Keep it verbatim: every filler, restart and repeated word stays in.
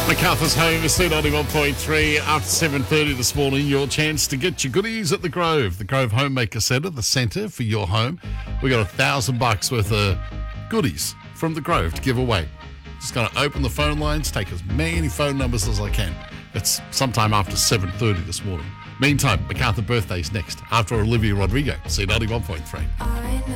MacArthur's Home is C ninety-one point three. After seven thirty this morning, your chance to get your goodies at the Grove. The Grove Homemaker Centre, the centre for your home. We got a thousand bucks worth of goodies from the Grove to give away. Just going to open the phone lines, take as many phone numbers as I can. It's sometime after seven thirty this morning. Meantime, MacArthur birthday's next after Olivia Rodrigo, C ninety-one point three. I know